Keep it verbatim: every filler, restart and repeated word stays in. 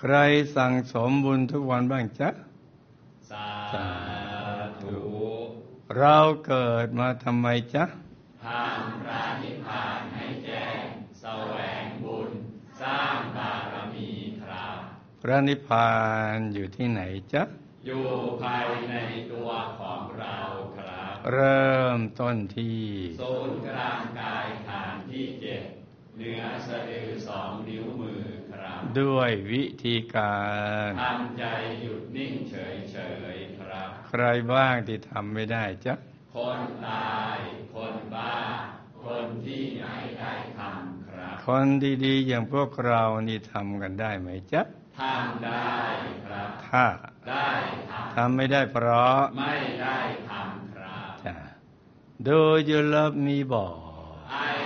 ใครสั่งสมบุญทุกวันบ้างจ๊ะสาธุเราเกิดมาทำไมจ๊ะทำพระนิพพานให้แจ้งแสวงบุญสร้างบารมีครับพระนิพพานอยู่ที่ไหนจ๊ะอยู่ภายในตัวของเราครับเริ่มต้นที่ศูนย์กลางกายฐานที่เจ็ดเหนือสะดือสองนิ้วมือครับด้วยวิธีการทำใจหยุดนิ่งเฉยเฉยครับใครบ้างที่ทำไม่ได้จ๊ะคนตายคนบ้าคนที่ไม่ได้ทำครับคนดีๆอย่างพวกเรานี่ทำกันได้ไหมจ๊ะทำได้ครับถ้าได้ทำไม่ได้เพราะไม่ได้ทำครับจ้ะ Do you love me บอก